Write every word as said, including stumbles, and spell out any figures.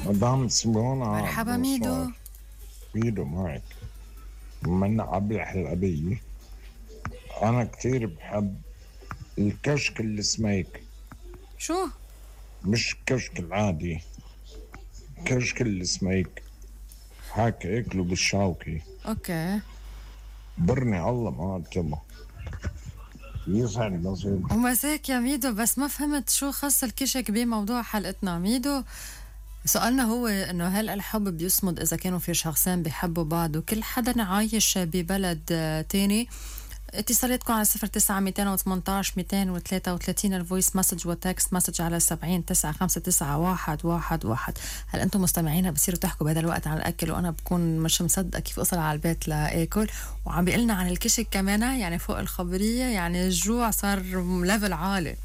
مدام سمونة. مرحبا ميدو. ميدو معك من عبد الحلبية. أنا كتير بحب الكشك السميك. شو؟ مش الكشك العادي، كشك السميك هاك اكله بالشاوكي. اوكي. برني الله ما أتمه. يسعد نصيب. ومساك يا ميدو، بس ما فهمت شو خص الكشك بموضوع حلقتنا ميدو. سؤالنا هو انه هل الحب بيصمد اذا كانوا في شخصين بيحبوا بعض وكل حدا عايش ببلد آه، تاني؟ اتصالاتكم على صفر تسعة ميتين وثمانتاش ميتين وثلاثة وثلاثين، الفويس مسج والتكست مسج على سبعين تسعة خمسة تسعة واحد واحد واحد. هل انتم مستمعين بصيروا تحكوا بهذا الوقت عن الاكل وانا بكون مش مصدقه كيف اوصل على البيت لاكل، وعم بيقلنا عن الكشك كمان، يعني فوق الخبريه، يعني الجوع صار ليفل عالي.